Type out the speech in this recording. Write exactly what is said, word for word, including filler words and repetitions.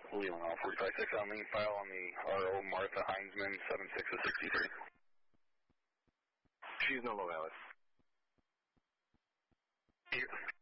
Leland all four five six on lean file on the R O Martha Heinzman, seven six of sixty-three. She's no low, Alice. Here.